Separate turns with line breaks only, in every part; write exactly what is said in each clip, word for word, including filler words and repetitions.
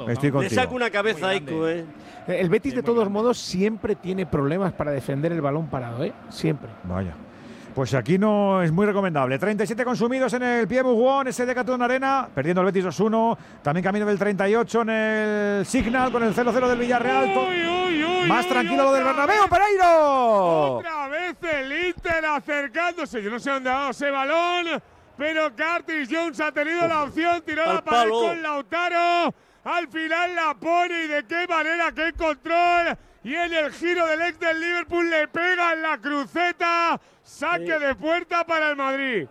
Claro.
Estoy contigo.
Le saca una cabeza a Isco, ¿eh?
El Betis,
Sí,
de
muy
todos
grande.
modos, siempre tiene problemas para defender el balón parado, ¿eh? Siempre.
Vaya. Pues aquí no es muy recomendable. treinta y siete consumidos en el Pierre Mougon, ese Decathlon Arena, perdiendo el Betis dos uno. También camino del treinta y ocho en el Signal con el cero cero del Villarreal.
Uy, uy, uy,
Más
uy,
tranquilo lo del
otra
Bernabéu,
vez.
Pereiro.
Otra vez el Inter acercándose. Yo no sé dónde ha dado ese balón, pero Curtis Jones ha tenido la opción, tiró
al
la pared
palo.
con Lautaro. Al final la pone y de qué manera, qué control. Y en el giro del ex del Liverpool le pega en la cruceta. Saque
Sí.
de puerta para el Madrid.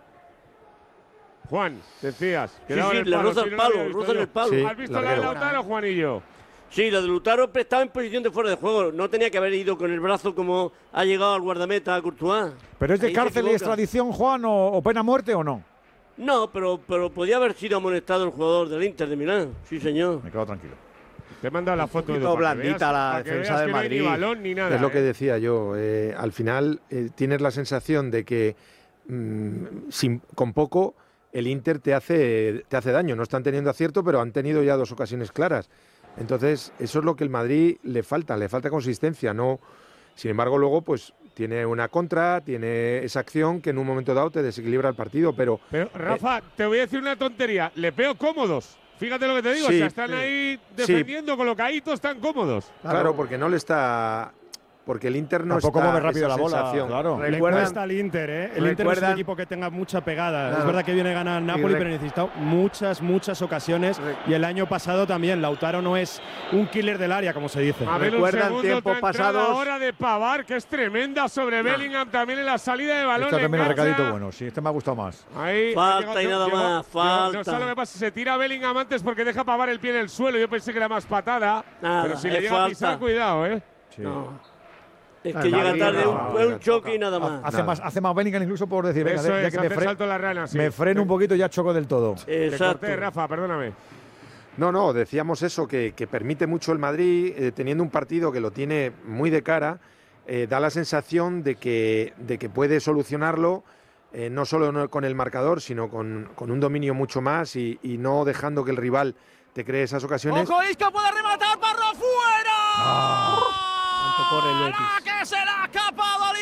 Juan, decías. que
Sí,
daba
sí,
en el
le
palo,
roza
si
el
no lo
palo,
había visto
roza en
yo.
el palo.
Sí.
¿Has visto la de
larguero.
Lautaro, Juanillo?
Sí, la de Lautaro estaba en posición de fuera de juego. No tenía que haber ido con el brazo como ha llegado al guardameta a Courtois.
¿Pero es de
Ahí se
cárcel y
equivoca.
extradición, Juan, o, o pena muerte o no?
No, pero, pero podía haber sido amonestado el jugador del Inter de Milán. Sí, señor.
Me quedo tranquilo.
Te he mandado la foto de
poquito
para que
blandita
veas-
la
para que
defensa
veas
del
que no hay
Madrid.
Ni balón ni nada.
Es lo que
¿eh?
decía yo. eh, al final eh, tienes la sensación de que mm, sin, con poco el Inter te hace, te hace daño. No están teniendo acierto, pero han tenido ya dos ocasiones claras. Entonces, eso es lo que el Madrid le falta, le falta consistencia. No, sin embargo, luego pues tiene una contra, tiene esa acción que en un momento dado te desequilibra el partido, pero
Pero, Rafa, te voy a decir una tontería. Le veo cómodos. Fíjate lo que te digo.
Sí,
o sea, están
sí.
ahí
Sí.
defendiendo, colocaditos, están cómodos.
claro, porque no le está… Porque el Inter no
Tampoco
está…
mueve rápido
esa
la bola,
sensación.
claro.
Le
Recuerdan-
cuesta al Inter, ¿eh? El Inter no es un
recuerdan-
equipo que tenga mucha pegada.
Claro.
Es verdad que viene a ganar
Y
Napoli,
re-
pero necesita muchas, muchas ocasiones.
Re-
Y el año pasado también. Lautaro no es un killer del área, como se dice.
A ver, un
Recuerdan
segundo,
tiempos
otra entrada
pasados.
ahora de Pavar, que es tremenda sobre Bellingham también en la salida de balón.
Este también es
engancha.
recadito bueno, sí, este me ha gustado más.
Ahí,
Falta
ha
y
llegado-
nada
llegó-
más,
llegó-
falta.
No sé lo que pasa, se tira Bellingham antes porque deja Pavar el pie en el suelo. Yo pensé que era más patada.
Nada,
pero si le
es
llega a pisar,
falta.
cuidado, ¿eh?
Sí.
No. Es
Ah,
que
el
llega
Madrid
tarde,
no,
un,
no,
fue un
no
choque
toca.
y nada más.
Hace
Nada.
más, hace más Bellingham incluso por decir, venga,
Eso
ya
es,
que me,
hacer
fre-
salto en la rana, sí.
me freno un poquito y ya choco del todo.
Te
Exacto.
corté, Rafa, perdóname.
No, no, decíamos eso, que, que permite mucho el Madrid, eh, teniendo un partido que lo tiene muy de cara, eh, da la sensación de que, de que puede solucionarlo, eh, no solo no con el marcador, sino con, con un dominio mucho más y, y no dejando que el rival te cree esas ocasiones.
¡Ojo, Isco puede rematar! ¡Parro fuera!
Cuánto corre el Betis.
¡La que se le ha escapado al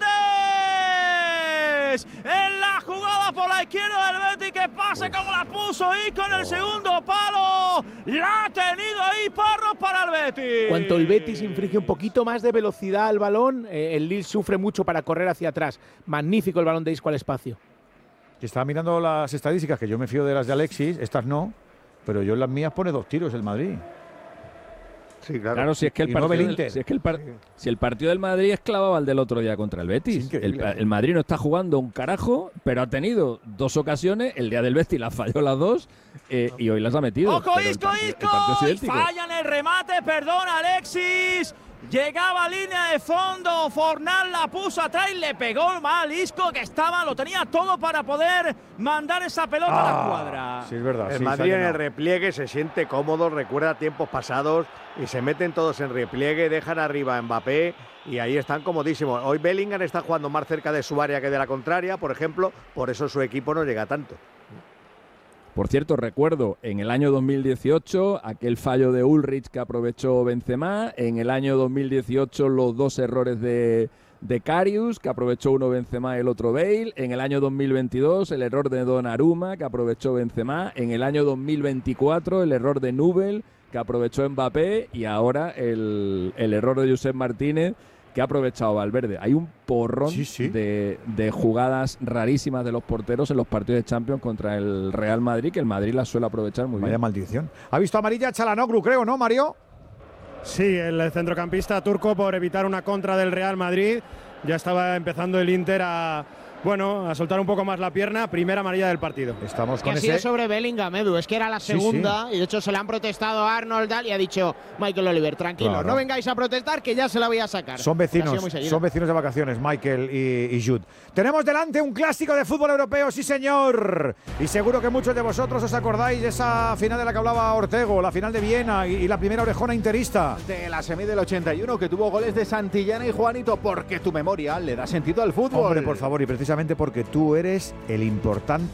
irlandés! En la jugada por la izquierda del Betis, que pase como la puso Isco en el segundo palo. La ha tenido ahí Parro para el Betis.
Cuanto el Betis inflige un poquito más de velocidad al balón, eh, el Lille sufre mucho para correr hacia atrás. Magnífico el balón de Isco al espacio.
Que estaba mirando las estadísticas, que yo me fío de las de Alexis, estas no, pero yo en las mías pone dos tiros el Madrid.
Sí, claro.
Claro, si es que el
Y no
partido,
ve el
del-
Inter.
si es que el par- si el partido del Madrid es clavado al del otro día contra el Betis.
Es increíble.
El, el Madrid no está jugando un carajo, pero ha tenido dos ocasiones. El día del Betis las falló las dos eh, y hoy las ha metido.
¡Ojo,
pero el
Isco,
partido- el
Isco!
partido es
Y
idéntico.
falla en el remate, perdón, Alexis. Llegaba a línea de fondo, Fornal la puso atrás y le pegó mal Isco, que estaba, lo tenía todo para poder mandar esa pelota a la cuadra.
Sí, es verdad.
El
sí, se ha
Madrid en el
llenado.
repliegue se siente cómodo, recuerda tiempos pasados y se meten todos en repliegue, dejan arriba a Mbappé y ahí están comodísimos. Hoy Bellingham está jugando más cerca de su área que de la contraria, por ejemplo, por eso su equipo no llega tanto.
Por cierto, recuerdo en el año dos mil dieciocho aquel fallo de Ulrich que aprovechó Benzema, en el año dos mil dieciocho los dos errores de, de Karius, que aprovechó uno Benzema y el otro Bale, en el año dos mil veintidós el error de Donnarumma, que aprovechó Benzema, en el año dos mil veinticuatro el error de Nubel, que aprovechó Mbappé, y ahora el, el error de Josep Martínez, que ha aprovechado Valverde. Hay un porrón
Sí, sí.
De, de jugadas rarísimas de los porteros en los partidos de Champions contra el Real Madrid, que el Madrid las suele aprovechar muy
Vaya
bien.
maldición. ¿Ha visto amarilla Çalhanoğlu, creo, no, Mario?
Sí, el centrocampista turco, por evitar una contra del Real Madrid. Ya estaba empezando el Inter a, bueno, a soltar un poco más la pierna. Primera amarilla del partido.
Estamos
Que
con
ha sido
ese…
sobre Bellingham, Edu. Es que era la
Sí,
segunda y de hecho se le han protestado a Arnold Dal y ha dicho Michael Oliver, tranquilo,
Claro.
no vengáis a protestar que ya se la voy a sacar.
Son
Que ha sido
vecinos,
muy seguido.
son vecinos de vacaciones, Michael y, y Jude. Tenemos delante un clásico de fútbol europeo, sí señor. Y seguro que muchos de vosotros os acordáis de esa final de la que hablaba Ortego, la final de Viena y, y la primera orejona interista.
De la semi del ochenta y uno, que tuvo goles de Santillana y Juanito, porque tu memoria le da sentido al fútbol.
Hombre, por favor, y precisamente porque tú eres el importante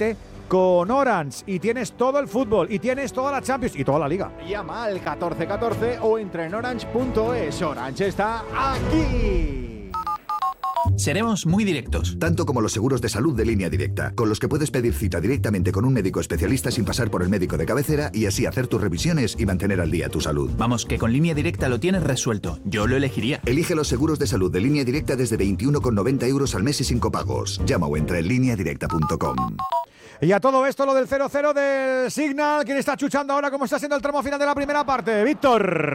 con Orange y tienes todo el fútbol y tienes toda la Champions y toda la Liga.
Llama al catorce catorce o entra en orange punto es. Orange está aquí.
Seremos muy directos.
Tanto como los seguros de salud de Línea Directa, con los que puedes pedir cita directamente con un médico especialista sin pasar por el médico de cabecera y así hacer tus revisiones y mantener al día tu salud.
Vamos, que con Línea Directa lo tienes resuelto. Yo lo elegiría.
Elige los seguros de salud de Línea Directa desde veintiuno con noventa euros al mes y sin copagos. Llama o entra en línea directa punto com.
Y a todo esto lo del cero cero del Signal. ¿Quién está chuchando ahora? ¿Cómo está siendo el tramo final de la primera parte? Víctor.